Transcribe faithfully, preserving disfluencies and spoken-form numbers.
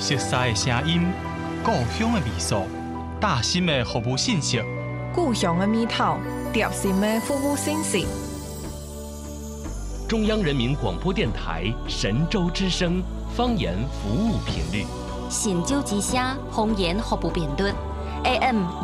熟悉的声音，故乡的味素，大心的服务信息， 故乡的味道，贴心的服务信息。 中央人民广播电台神州之声方言服务频率， 神州之声方言服务频率 ，A M。